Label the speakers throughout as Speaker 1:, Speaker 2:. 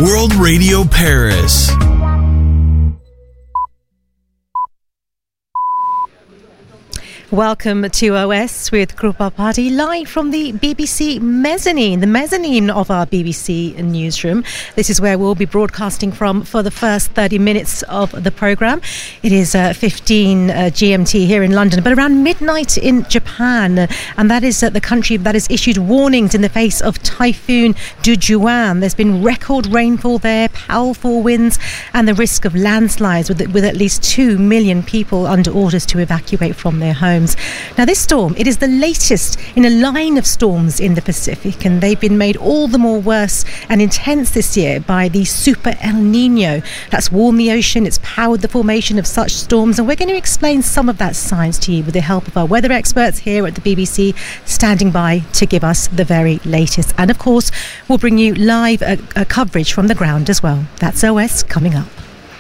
Speaker 1: World Radio Paris.
Speaker 2: Welcome to OS with Krupa Party, live from the BBC mezzanine, the mezzanine of our BBC newsroom. This is where we'll be broadcasting from for the first 30 minutes of the programme. It is 15 GMT here in London, but around midnight in Japan. And that is the country that has issued warnings in the face of Typhoon Dujuan. There's been record rainfall there, powerful winds, and the risk of landslides with at least 2 million people under orders to evacuate from their homes. Now, this storm, it is the latest in a line of storms in the Pacific, and they've been made all the more worse and intense this year by the Super El Nino. That's warmed the ocean, it's powered the formation of such storms, and we're going to explain some of that science to you with the help of our weather experts here at the BBC, standing by to give us the very latest. And of course, we'll bring you live coverage from the ground as well. That's OS coming up.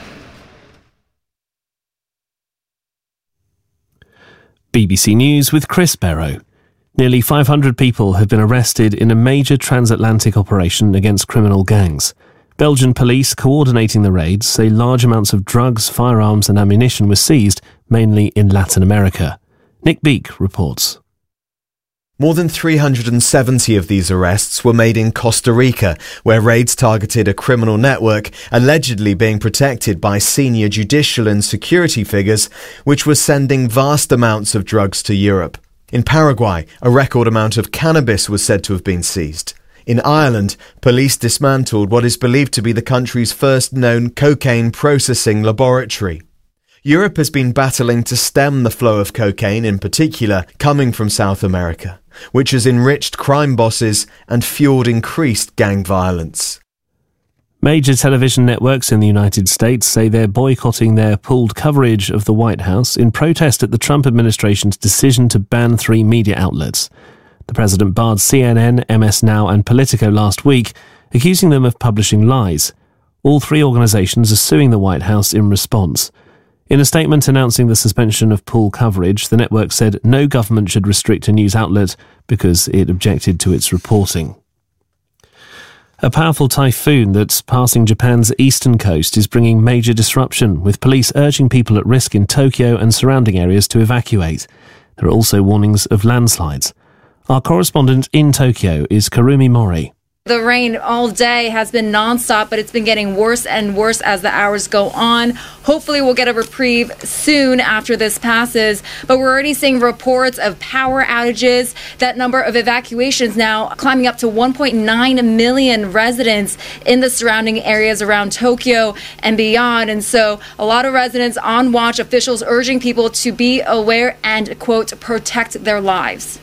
Speaker 3: BBC News with Chris Barrow. Nearly 500 people have been arrested in a major transatlantic operation against criminal gangs. Belgian police coordinating the raids say large amounts of drugs, firearms and ammunition were seized, mainly in Latin America. Nick Beak reports.
Speaker 4: More than 370 of these arrests were made in Costa Rica, where raids targeted a criminal network allegedly being protected by senior judicial and security figures, which were sending vast amounts of drugs to Europe. In Paraguay, a record amount of cannabis was said to have been seized. In Ireland, police dismantled what is believed to be the country's first known cocaine processing laboratory. Europe has been battling to stem the flow of cocaine, in particular coming from South America, which has enriched crime bosses and fueled increased gang violence.
Speaker 3: Major television networks in the United States say they're boycotting their pooled coverage of the White House in protest at the Trump administration's decision to ban 3 media outlets. The president barred CNN, MS Now and Politico last week, accusing them of publishing lies. All 3 organizations are suing the White House in response. In a statement announcing the suspension of pool coverage, the network said no government should restrict a news outlet because it objected to its reporting. A powerful typhoon that's passing Japan's eastern coast is bringing major disruption, with police urging people at risk in Tokyo and surrounding areas to evacuate. There are also warnings of landslides. Our correspondent in Tokyo is Karumi Mori.
Speaker 5: The rain all day has been nonstop, but it's been getting worse and worse as the hours go on. Hopefully we'll get a reprieve soon after this passes, but we're already seeing reports of power outages. That number of evacuations now climbing up to 1.9 million residents in the surrounding areas around Tokyo and beyond. And so a lot of residents on watch, officials urging people to be aware and, quote, protect their lives.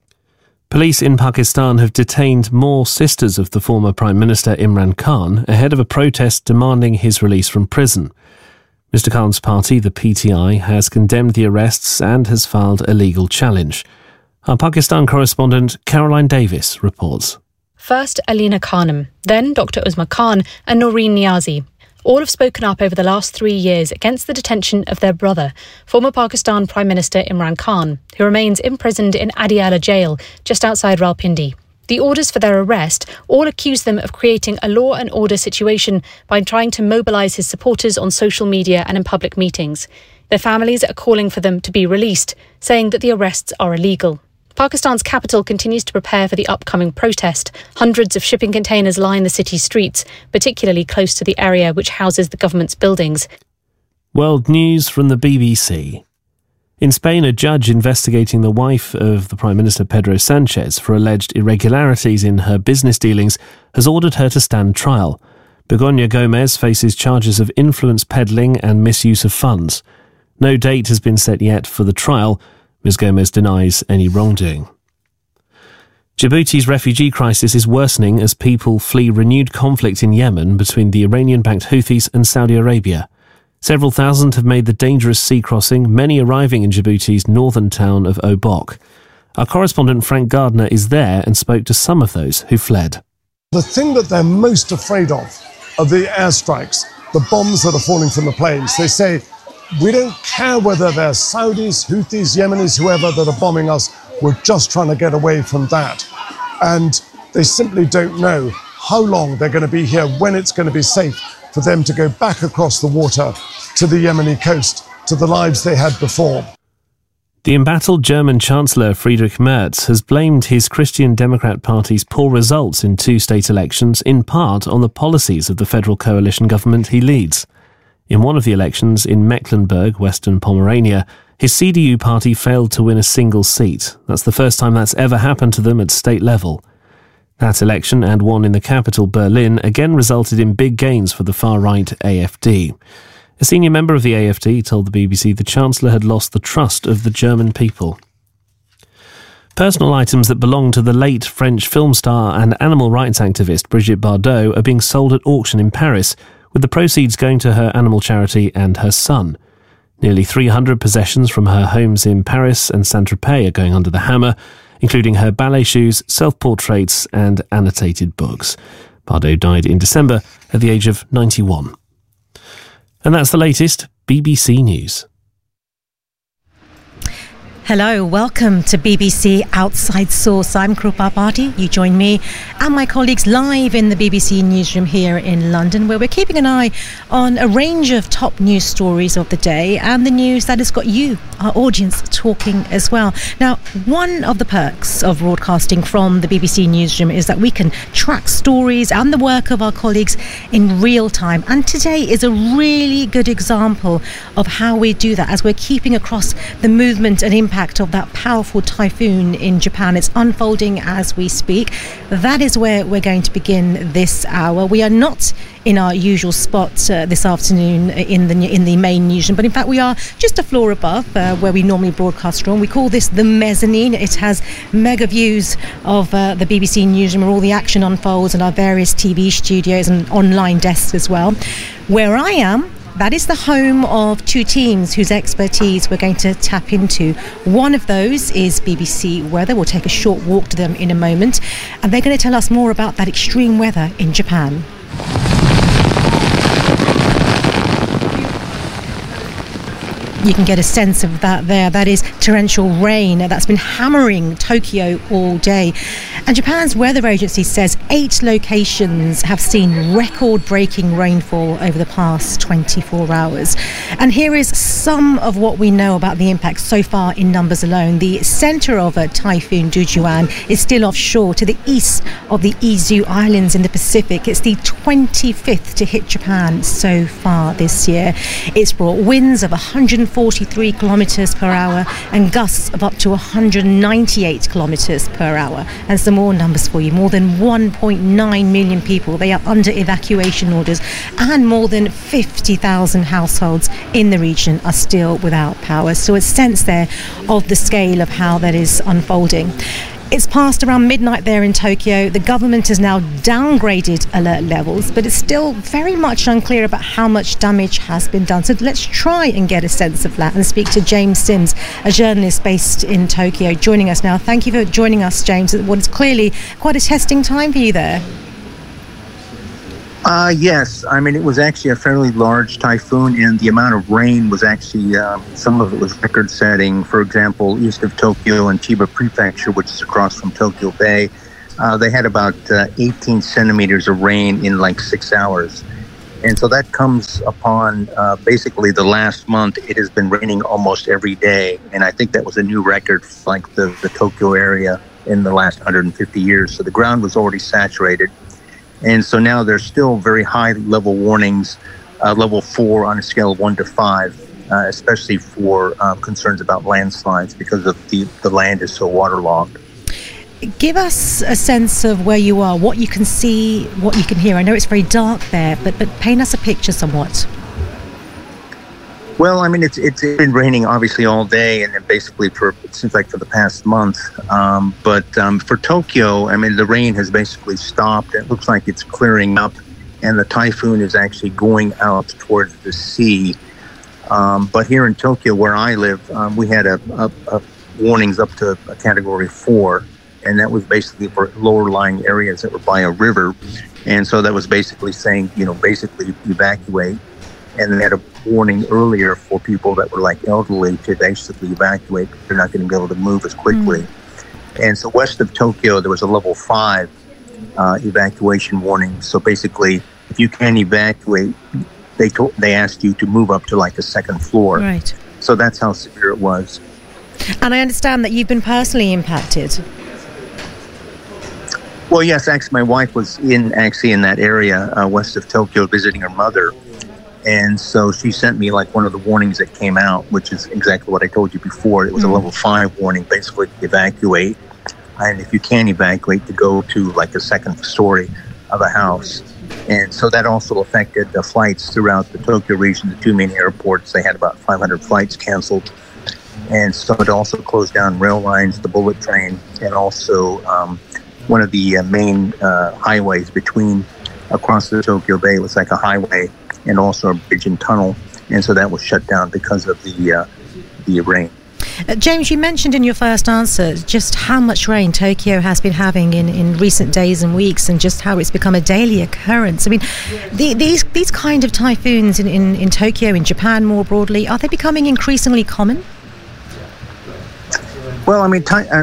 Speaker 3: Police in Pakistan have detained more sisters of the former Prime Minister Imran Khan ahead of a protest demanding his release from prison. Mr Khan's party, the PTI, has condemned the arrests and has filed a legal challenge. Our Pakistan correspondent Caroline Davis reports.
Speaker 6: First Alina Khanum, then Dr Uzma Khan and Noreen Niazi. All have spoken up over the last 3 years against the detention of their brother, former Pakistan Prime Minister Imran Khan, who remains imprisoned in Adiala jail just outside Rawalpindi. The orders for their arrest all accuse them of creating a law and order situation by trying to mobilise his supporters on social media and in public meetings. Their families are calling for them to be released, saying that the arrests are illegal. Pakistan's capital continues to prepare for the upcoming protest. Hundreds of shipping containers line the city's streets, particularly close to the area which houses the government's buildings.
Speaker 3: World news from the BBC. In Spain, a judge investigating the wife of the Prime Minister Pedro Sanchez for alleged irregularities in her business dealings has ordered her to stand trial. Begoña Gomez faces charges of influence peddling and misuse of funds. No date has been set yet for the trial. Ms Gomez denies any wrongdoing. Djibouti's refugee crisis is worsening as people flee renewed conflict in Yemen between the Iranian-backed Houthis and Saudi Arabia. Several thousand have made the dangerous sea crossing, many arriving in Djibouti's northern town of Obok. Our correspondent Frank Gardner is there and spoke to some of those who fled.
Speaker 7: The thing that they're most afraid of are the airstrikes, the bombs that are falling from the planes. They say, we don't care whether they're Saudis, Houthis, Yemenis, whoever that are bombing us. We're just trying to get away from that. And they simply don't know how long they're going to be here, when it's going to be safe for them to go back across the water to the Yemeni coast, to the lives they had before.
Speaker 3: The embattled German Chancellor Friedrich Merz has blamed his Christian Democrat Party's poor results in 2 state elections in part on the policies of the federal coalition government he leads. In one of the elections in Mecklenburg, Western Pomerania, his CDU party failed to win a single seat. That's the first time that's ever happened to them at state level. That election and one in the capital, Berlin, again resulted in big gains for the far-right AfD. A senior member of the AfD told the BBC the Chancellor had lost the trust of the German people. Personal items that belong to the late French film star and animal rights activist Brigitte Bardot are being sold at auction in Paris, with the proceeds going to her animal charity and her son. Nearly 300 possessions from her homes in Paris and Saint-Tropez are going under the hammer, including her ballet shoes, self-portraits and annotated books. Bardot died in December at the age of 91. And that's the latest BBC News.
Speaker 2: Hello, welcome to BBC Outside Source. I'm Krupa Bhati. You join me and my colleagues live in the BBC newsroom here in London, where we're keeping an eye on a range of top news stories of the day and the news that has got you, our audience, talking as well. Now, one of the perks of broadcasting from the BBC newsroom is that we can track stories and the work of our colleagues in real time. And today is a really good example of how we do that as we're keeping across the movement and impact of that powerful typhoon in Japan. It's unfolding as we speak. That is where we're going to begin this hour. We are not in our usual spot this afternoon in the main newsroom, but in fact we are just a floor above where we normally broadcast from. We call this the mezzanine. It has mega views of the BBC newsroom where all the action unfolds, and our various TV studios and online desks as well. Where I am, that is the home of 2 teams whose expertise we're going to tap into. One of those is BBC Weather. We'll take a short walk to them in a moment, and they're going to tell us more about that extreme weather in Japan. You can get a sense of that there. That is torrential rain that's been hammering Tokyo all day. And Japan's weather agency says 8 locations have seen record-breaking rainfall over the past 24 hours. And here is some of what we know about the impact so far in numbers alone. The centre of a Typhoon Dujuan is still offshore to the east of the Izu Islands in the Pacific. It's the 25th to hit Japan so far this year. It's brought winds of 143 kilometres per hour and gusts of up to 198 kilometres per hour. And some more numbers for you. More than 1.9 million people, they are under evacuation orders, and more than 50,000 households in the region are still without power. So a sense there of the scale of how that is unfolding. It's past around midnight there in Tokyo. The government has now downgraded alert levels, but it's still very much unclear about how much damage has been done. So let's try and get a sense of that and speak to James Sims, a journalist based in Tokyo, joining us now. Thank you for joining us, James, at what is clearly quite a testing time for you there.
Speaker 8: Yes, I mean, it was actually a fairly large typhoon, and the amount of rain was actually, some of it was record-setting. For example, east of Tokyo and Chiba Prefecture, which is across from Tokyo Bay, they had about 18 centimeters of rain in like 6 hours. And so that comes upon basically the last month. It has been raining almost every day, and I think that was a new record for like the Tokyo area in the last 150 years. So the ground was already saturated. And so now there's still very high level warnings, level 4 on a scale of 1 to 5, especially for concerns about landslides because of the land is so waterlogged.
Speaker 2: Give us a sense of where you are, what you can see, what you can hear. I know it's very dark there, but paint us a picture somewhat.
Speaker 8: Well, I mean, it's been raining obviously all day, and basically it seems like for the past month. But for Tokyo, I mean, the rain has basically stopped. It looks like it's clearing up, and the typhoon is actually going out towards the sea. But here in Tokyo, where I live, we had a warnings up to a category 4, and that was basically for lower-lying areas that were by a river. And so that was basically saying, basically evacuate. And they had a warning earlier for people that were like elderly to basically evacuate. They're not going to be able to move as quickly. And so west of Tokyo, there was a level 5. evacuation warnings. So basically, if you can't evacuate, they asked you to move up to like the second floor.
Speaker 2: Right.
Speaker 8: So that's how severe it was.
Speaker 2: And I understand that you've been personally impacted.
Speaker 8: Well, yes, actually, my wife was in that area west of Tokyo visiting her mother. And so she sent me like one of the warnings that came out, which is exactly what I told you before. It was a level 5 warning, basically to evacuate. And if you can't evacuate, to go to like the second story of a house. And so that also affected the flights throughout the Tokyo region, the 2 main airports. They had about 500 flights canceled. And so it also closed down rail lines, the bullet train, and also one of the main highways across the Tokyo Bay. It was like a highway and also a bridge and tunnel. And so that was shut down because of the rain.
Speaker 2: James, you mentioned in your first answer just how much rain Tokyo has been having in recent days and weeks, and just how it's become a daily occurrence. I mean, these kind of typhoons in Tokyo, in Japan more broadly, are they becoming increasingly common?
Speaker 8: Well, I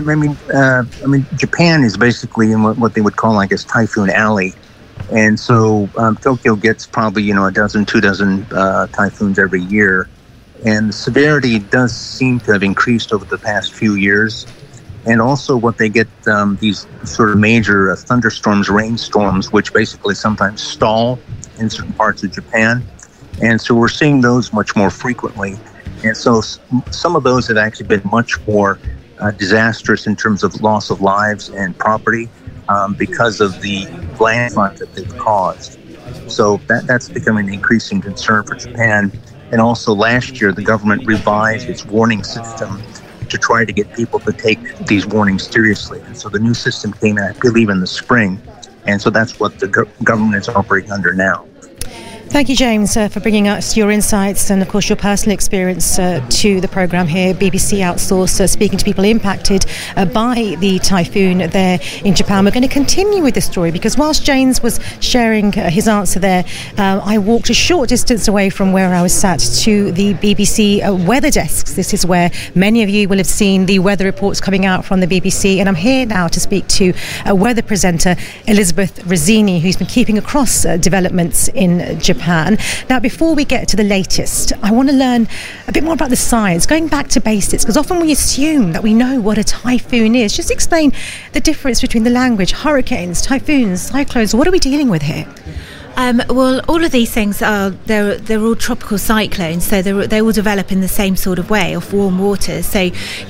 Speaker 8: mean, Japan is basically in what they would call, I guess, Typhoon Alley. And so Tokyo gets probably, a dozen, 2 dozen typhoons every year. And the severity does seem to have increased over the past few years. And also what they get, these sort of major thunderstorms, rainstorms, which basically sometimes stall in certain parts of Japan. And so we're seeing those much more frequently. And so some of those have actually been much more disastrous in terms of loss of lives and property because of the landslide that they've caused. So that's becoming an increasing concern for Japan. And also last year, the government revised its warning system to try to get people to take these warnings seriously. And so the new system came out, I believe, in the spring. And so that's what the government is operating under now.
Speaker 2: Thank you, James, for bringing us your insights and, of course, your personal experience to the programme here. BBC Outsource, speaking to people impacted by the typhoon there in Japan. We're going to continue with this story because whilst James was sharing his answer there, I walked a short distance away from where I was sat to the BBC weather desks. This is where many of you will have seen the weather reports coming out from the BBC. And I'm here now to speak to a weather presenter, Elizabeth Rizzini, who's been keeping across developments in Japan. Now, before we get to the latest, I want to learn a bit more about the science, going back to basics, because often we assume that we know what a typhoon is. Just explain the difference between the language, hurricanes, typhoons, cyclones. What are we dealing with here?
Speaker 9: Well, all of these things they're all tropical cyclones, so they all develop in the same sort of way, of warm waters. So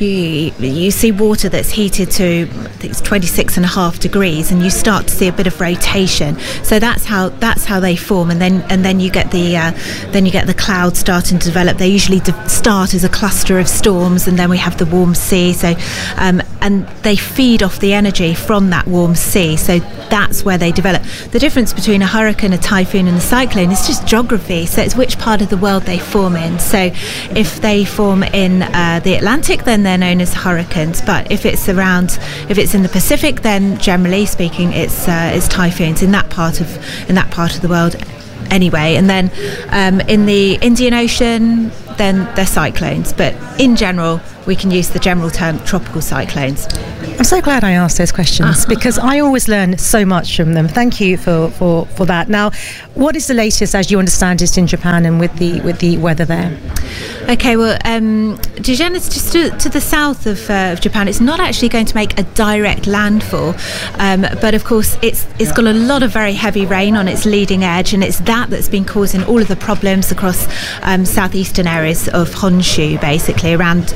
Speaker 9: you see water that's heated to, I think it's 26.5 degrees, and you start to see a bit of rotation. So that's how they form, and then you get the clouds starting to develop. They usually start as a cluster of storms, and then we have the warm sea. So and they feed off the energy from that warm sea. So that's where they develop. The difference between a hurricane, a typhoon and a cyclone is just geography. So it's which part of the world they form in. So if they form in the Atlantic, then they're known as hurricanes. But if it's in the Pacific, then generally speaking, it's typhoons in that part of the world anyway. And then in the Indian Ocean, then they're cyclones. But in general, we can use the general term tropical cyclones.
Speaker 2: I'm so glad I asked those questions because I always learn so much from them. Thank you for that. Now, what is the latest, as you understand it, in Japan and with the weather there?
Speaker 9: Okay, well, Dijon is just to the south of Japan. It's not actually going to make a direct landfall, but of course it's got a lot of very heavy rain on its leading edge, and it's that's been causing all of the problems across southeastern areas of Honshu, basically around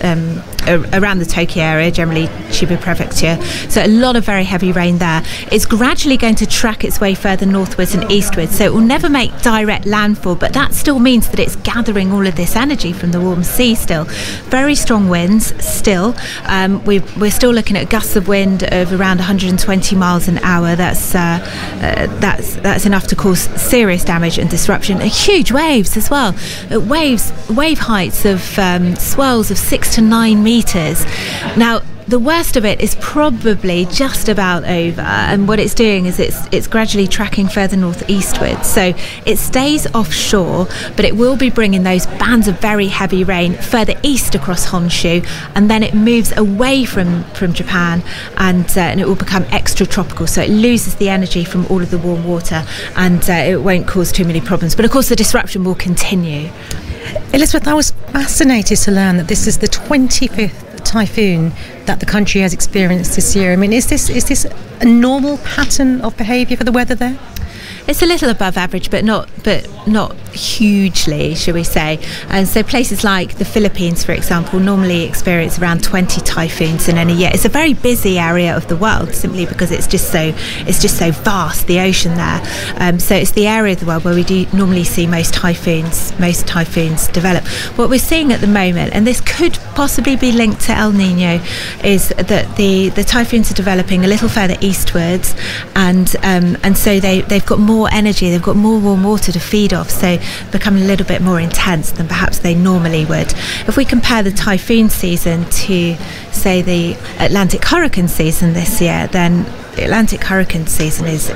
Speaker 9: the Tokyo area, generally Chiba Prefecture. So a lot of very heavy rain there. It's gradually going to track its way further northwards and eastwards, so it will never make direct landfall, but that still means that it's gathering all of this energy from the warm sea still. Very strong winds still. We're still looking at gusts of wind of around 120 miles an hour. That's enough to cause serious damage and disruption. Huge waves as well. Wave heights of swells of 6 to 9 meters. Now, the worst of it is probably just about over, and what it's doing is it's gradually tracking further northeastwards. So it stays offshore, but it will be bringing those bands of very heavy rain further east across Honshu, and then it moves away from Japan, and it will become extratropical. So it loses the energy from all of the warm water, and it won't cause too many problems. But of course, the disruption will continue.
Speaker 2: Elizabeth, I was fascinated to learn that this is the 25th typhoon that the country has experienced this year. I mean, is this a normal pattern of behaviour for the weather there?
Speaker 9: It's a little above average, but not hugely, shall we say. And so places like the Philippines, for example, normally experience around 20 typhoons in any year. It's a very busy area of the world, simply because it's just so vast, the ocean there. So it's the area of the world where we do normally see most typhoons develop. What we're seeing at the moment, and this could possibly be linked to El Nino, is that the typhoons are developing a little further eastwards, and so they've got more energy, they've got more warm water to feed off, so become a little bit more intense than perhaps they normally would. If we compare the typhoon season to, say, the Atlantic hurricane season this year, then the Atlantic hurricane season is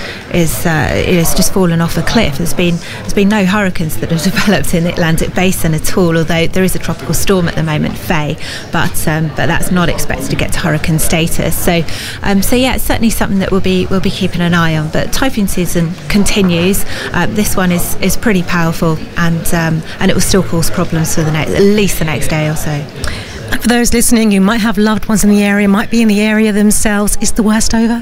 Speaker 9: just fallen off a cliff. There's been no hurricanes that have developed in the Atlantic basin at all, although there is a tropical storm at the moment, Faye, but that's not expected to get to hurricane status. So yeah, it's certainly something that we'll be keeping an eye on. But typhoon season continues. This one is pretty powerful, and it will still cause problems for at least the next day or so.
Speaker 2: For those listening who might have loved ones in the area, might be in the area themselves, is the worst over?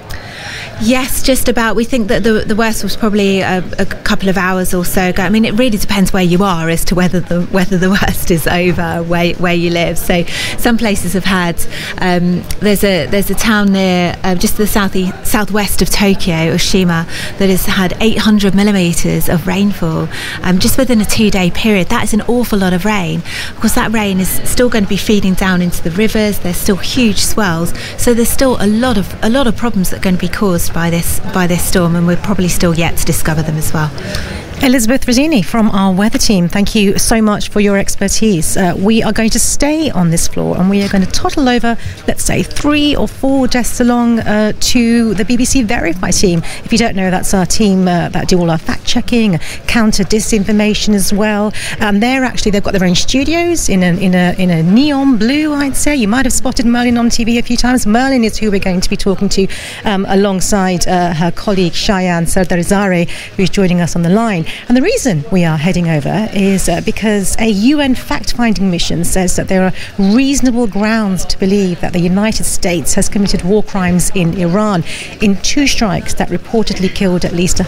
Speaker 9: Yes, just about. We think that the worst was probably a couple of hours or so ago. I mean, it really depends where you are as to whether the worst is over where you live. So some places have had there's a town near just the southwest of Tokyo, Oshima, that has had 800 millimetres of rainfall just within a 2-day period. That is an awful lot of rain. Of course, that rain is still going to be feeding down into the rivers. There's still huge swells, so there's still a lot of problems that are going to be caused by this storm, and we're probably still yet to discover them as well.
Speaker 2: Elizabeth Rosini from our weather team, thank you so much for your expertise. We are going to stay on this floor, and we are going to toddle over, let's say, 3 or 4 desks along to the BBC Verify team. If you don't know, that's our team that do all our fact-checking, counter disinformation as well. They've got their own studios in a neon blue, I'd say. You might have spotted Merlin on TV a few times. Merlin is who we're going to be talking to alongside her colleague Shayan Sardarizare, who's joining us on the line. And the reason we are heading over is because a UN fact-finding mission says that there are reasonable grounds to believe that the United States has committed war crimes in Iran in 2 strikes that reportedly killed at least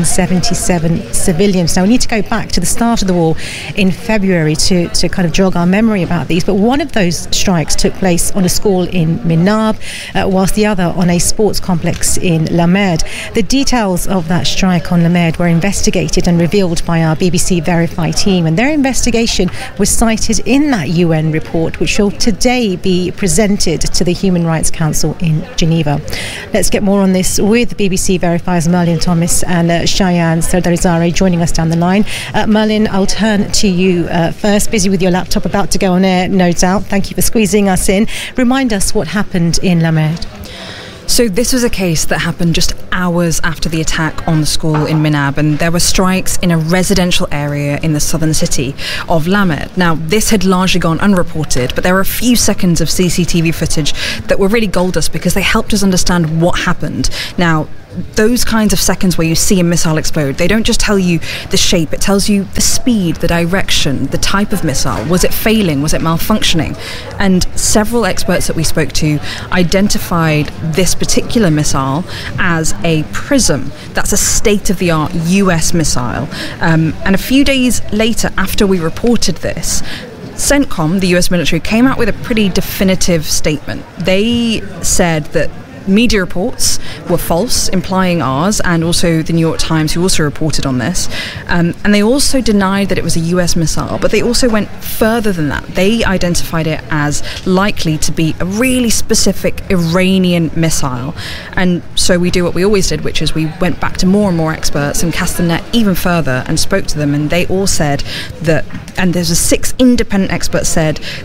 Speaker 2: 177 civilians. Now, we need to go back to the start of the war in February to kind of jog our memory about these. But one of those strikes took place on a school in Minab, whilst the other on a sports complex in La Merde. The details of that strike on La Merde were investigated and revealed by our BBC Verify team, and their investigation was cited in that UN report, which will today be presented to the Human Rights Council in Geneva. Let's get more on this with BBC Verify's Merlin Thomas and Shayan Sardarizare joining us down the line. Merlin, I'll turn to you first. Busy with your laptop, about to go on air, no doubt. Thank you for squeezing us in. Remind us what happened in La Merde.
Speaker 10: So this was a case that happened just hours after the attack on the school in Minab, and there were strikes in a residential area in the southern city of La Merde. Now, this had largely gone unreported, but there were a few seconds of CCTV footage that were really gold dust because they helped us understand what happened. Now, those kinds of seconds where you see a missile explode, they don't just tell you the shape, it tells you the speed, the direction, the type of missile. Was it failing? Was it malfunctioning? And several experts that we spoke to identified this particular missile as a PrISM. That's a state-of-the-art US missile. And a few days later, after we reported this, CENTCOM, the US military, came out with a pretty definitive statement. They said that media reports were false, implying ours, and also the New York Times, who also reported on this. And they also denied that it was a US missile, but they also went further than that. They identified it as likely to be a really specific Iranian missile. And so we do what we always did, which is we went back to more and more experts and cast the net even further and spoke to them, and they all said that, and there's 6 independent experts said that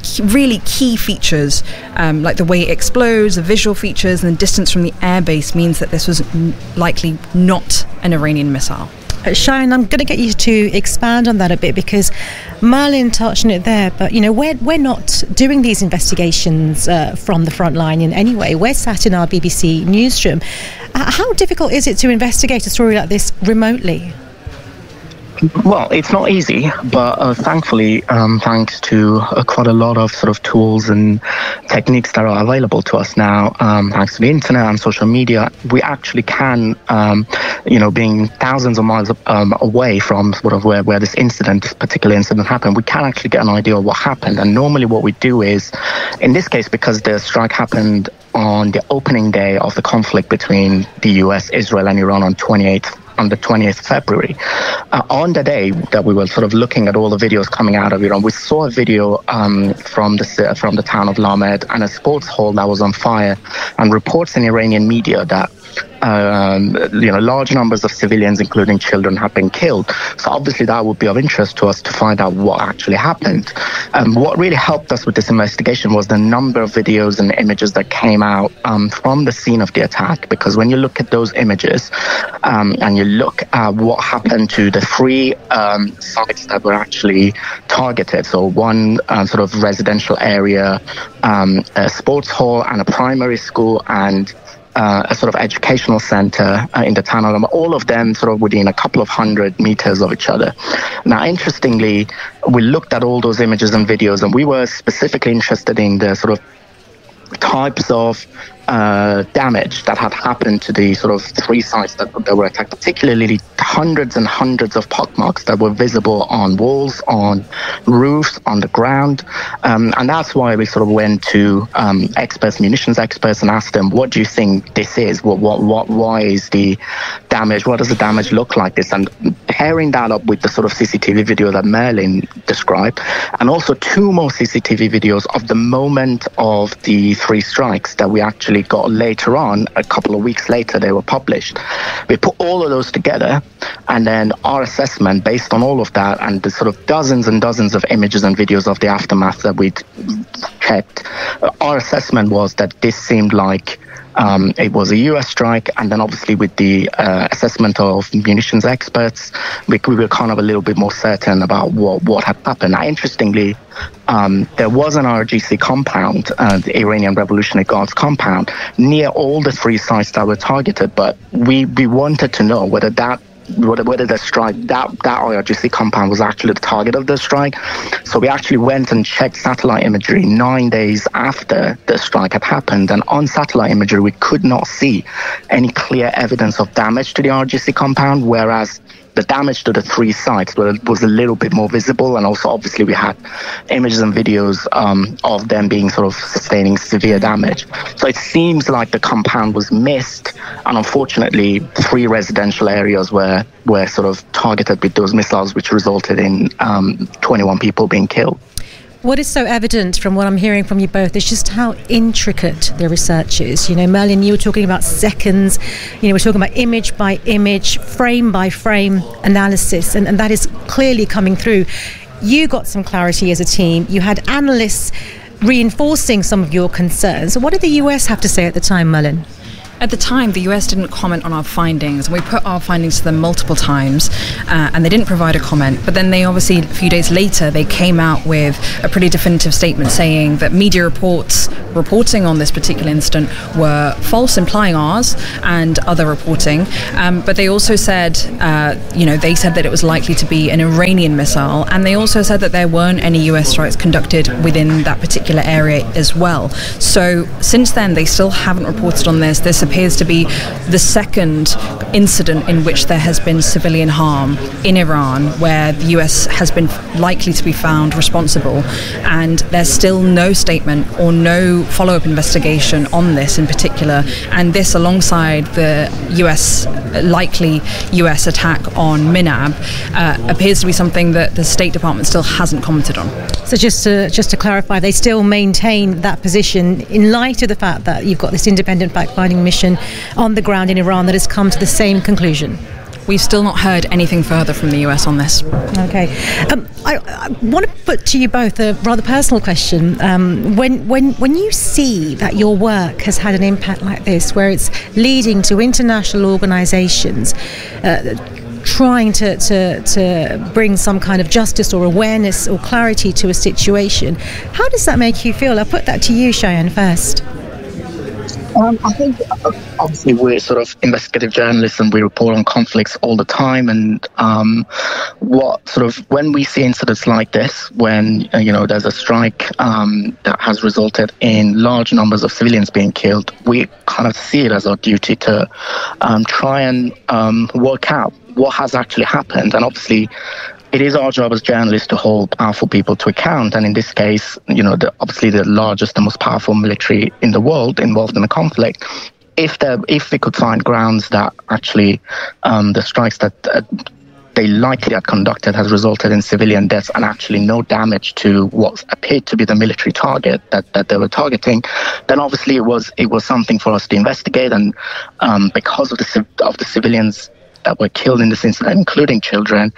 Speaker 10: really key features, like the way it explodes, the visual features, and the distance from the airbase means that this was likely not an Iranian missile.
Speaker 2: Sharon, I'm going to get you to expand on that a bit, because Merlin touched on it there, but we're not doing these investigations from the front line in any way. We're sat in our BBC newsroom. How difficult is it to investigate a story like this remotely?
Speaker 11: Well, it's not easy, but thankfully, thanks to quite a lot of sort of tools and techniques that are available to us now, thanks to the internet and social media, we actually can, being thousands of miles away from sort of where this particular incident happened, we can actually get an idea of what happened. And normally what we do is, in this case, because the strike happened on the opening day of the conflict between the US, Israel and Iran on the 20th February. On the day that we were sort of looking at all the videos coming out of Iran, we saw a video from the town of Lamed and a sports hall that was on fire, and reports in Iranian media that large numbers of civilians, including children, have been killed. So obviously that would be of interest to us to find out what actually happened. What really helped us with this investigation was the number of videos and images that came out from the scene of the attack, because when you look at those images and you look at what happened to the three sites that were actually targeted, so one sort of residential area, a sports hall and a primary school, and a sort of educational center in the town of, all of them sort of within a couple of 100 meters of each other. Now, interestingly, we looked at all those images and videos, and we were specifically interested in the sort of types of damage that had happened to the sort of three sites that were attacked, particularly hundreds and hundreds of pockmarks that were visible on walls, on roofs, on the ground. And that's why we sort of went to munitions experts, and asked them, what do you think this is? Why is the damage? What does the damage look like this? And pairing that up with the sort of CCTV video that Merlin described, and also two more CCTV videos of the moment of the three strikes that we actually got later on, a couple of weeks later, they were published. We put all of those together, and then our assessment based on all of that and the sort of dozens and dozens of images and videos of the aftermath that we'd checked, our assessment was that this seemed like it was a US strike. And then obviously with the assessment of munitions experts, we were kind of a little bit more certain about what had happened. Now, interestingly, there was an RGC compound, the Iranian Revolutionary Guards compound, near all the three sites that were targeted, but we wanted to know whether the strike, that IRGC compound was actually the target of the strike. So we actually went and checked satellite imagery 9 days after the strike had happened, and on satellite imagery we could not see any clear evidence of damage to the IRGC compound, whereas the damage to the three sites was a little bit more visible. And also obviously we had images and videos of them being sort of sustaining severe damage. So it seems like the compound was missed, and unfortunately three residential areas were sort of targeted with those missiles, which resulted in 21 people being killed.
Speaker 2: What is so evident from what I'm hearing from you both is just how intricate the research is. Merlin, you were talking about seconds, we're talking about image by image, frame by frame analysis, and that is clearly coming through. You got some clarity as a team. You had analysts reinforcing some of your concerns. What did the US have to say at the time, Merlin?
Speaker 10: At the time, the US didn't comment on our findings. We put our findings to them multiple times, and they didn't provide a comment. But then they obviously, a few days later, they came out with a pretty definitive statement saying that media reporting on this particular incident were false, implying ours and other reporting. But they also said, they said that it was likely to be an Iranian missile, and they also said that there weren't any US strikes conducted within that particular area as well. So since then, they still haven't reported on this. This appears to be the second incident in which there has been civilian harm in Iran, where the US has been likely to be found responsible, and there's still no statement or no follow-up investigation on this in particular. And this, alongside the likely US attack on Minab, appears to be something that the State Department still hasn't commented on.
Speaker 2: So just to clarify, they still maintain that position in light of the fact that you've got this independent fact-finding mission on the ground in Iran that has come to the same conclusion?
Speaker 10: we've still not heard anything further from the US on this.
Speaker 2: Okay. I want to put to you both a rather personal question. When you see that your work has had an impact like this, where it's leading to international organisations trying to bring some kind of justice or awareness or clarity to a situation, how does that make you feel? I'll put that to you, Cheyenne, first.
Speaker 11: I think obviously we're sort of investigative journalists and we report on conflicts all the time, and when we see incidents like this, when there's a strike that has resulted in large numbers of civilians being killed, we kind of see it as our duty to try and work out what has actually happened. And obviously it is our job as journalists to hold powerful people to account. And in this case, obviously the largest and most powerful military in the world involved in the conflict. If we could find grounds that actually the strikes that they likely had conducted has resulted in civilian deaths and actually no damage to what appeared to be the military target that they were targeting, then obviously it was something for us to investigate. And because of the civilians that were killed in this incident, including children,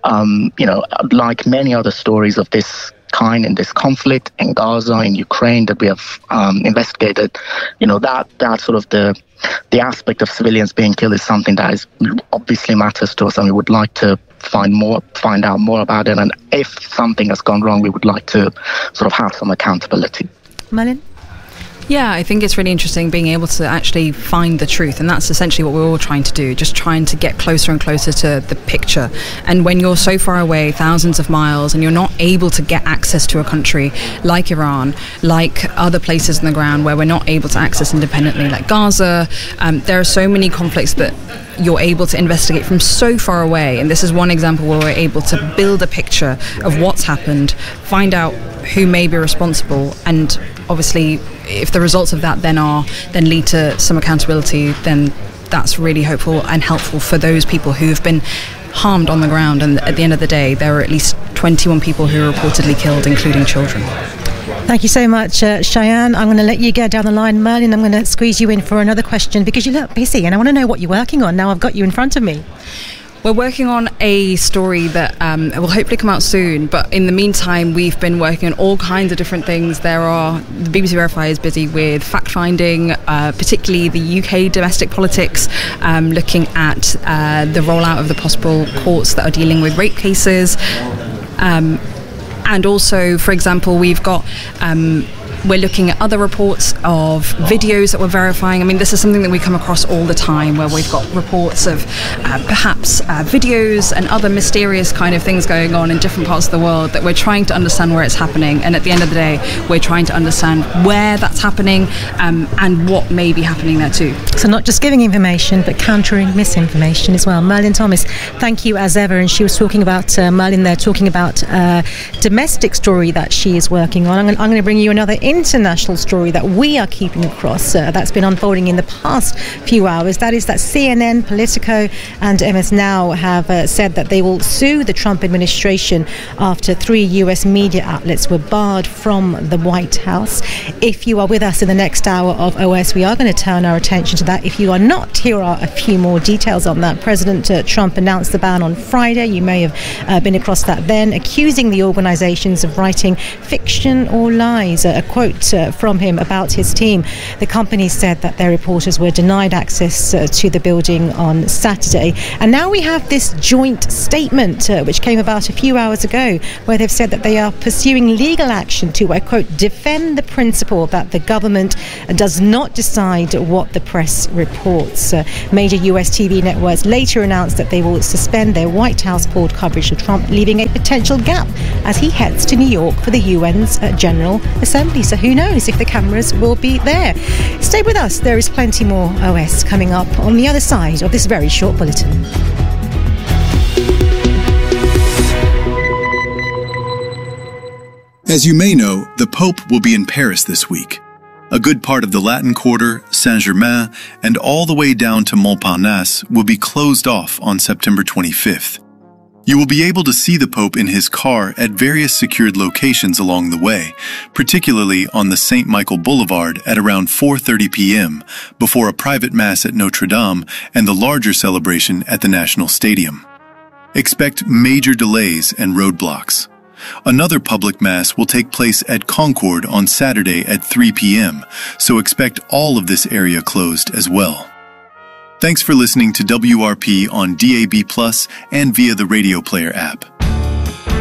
Speaker 11: like many other stories of this kind in this conflict in Gaza, in Ukraine that we have investigated, that sort of the aspect of civilians being killed is something that is obviously matters to us, and we would like to find out more about it. And if something has gone wrong, we would like to sort of have some accountability.
Speaker 2: Malin?
Speaker 10: Yeah, I think it's really interesting being able to actually find the truth, and that's essentially what we're all trying to do, just trying to get closer and closer to the picture. And when you're so far away, thousands of miles, and you're not able to get access to a country like Iran, like other places on the ground where we're not able to access independently, like Gaza, there are so many conflicts that you're able to investigate from so far away, and this is one example where we're able to build a picture of what's happened, find out who may be responsible, and obviously if the results of that then lead to some accountability, then that's really hopeful and helpful for those people who have been harmed on the ground. And at the end of the day, there are at least 21 people who are reportedly killed, including children.
Speaker 2: Thank you so much, Cheyenne. I'm going to let you get down the line. Merlin, I'm going to squeeze you in for another question because you look busy and I want to know what you're working on. Now I've got you in front of me.
Speaker 10: We're working on a story that will hopefully come out soon, but in the meantime we've been working on all kinds of different things. The BBC Verify is busy with fact-finding, particularly the UK domestic politics, looking at the rollout of the possible courts that are dealing with rape cases, and also, for example, we're looking at other reports of videos that we're verifying. I mean, this is something that we come across all the time, where we've got reports of perhaps videos and other mysterious kind of things going on in different parts of the world that we're trying to understand where it's happening. And at the end of the day, we're trying to understand where that's happening and what may be happening there too.
Speaker 2: So not just giving information, but countering misinformation as well. Merlin Thomas, thank you as ever. And she was talking about, Merlin there, talking about a domestic story that she is working on. I'm going to bring you another international story that we are keeping across that's been unfolding in the past few hours. That is that CNN, Politico and MS Now have said that they will sue the Trump administration after 3 US media outlets were barred from the White House. If you are with us in the next hour of OS, we are going to turn our attention to that. If you are not, here are a few more details on that. President Trump announced the ban on Friday. You may have been across that then, accusing the organizations of writing fiction or lies. A quote from him about his team. The company said that their reporters were denied access to the building on Saturday. And now we have this joint statement which came about a few hours ago, where they've said that they are pursuing legal action to, I quote, defend the principle that the government does not decide what the press reports. Major US TV networks later announced that they will suspend their White House pulled coverage of Trump, leaving a potential gap as he heads to New York for the UN's General Assembly. So who knows if the cameras will be there. Stay with us. There is plenty more OS coming up on the other side of this very short bulletin.
Speaker 1: As you may know, the Pope will be in Paris this week. A good part of the Latin Quarter, Saint-Germain, and all the way down to Montparnasse will be closed off on September 25th. You will be able to see the Pope in his car at various secured locations along the way, particularly on the St. Michael Boulevard at around 4:30 p.m., before a private mass at Notre Dame and the larger celebration at the National Stadium. Expect major delays and roadblocks. Another public mass will take place at Concord on Saturday at 3 p.m., so expect all of this area closed as well. Thanks for listening to WRP on DAB+ and via the Radio Player app.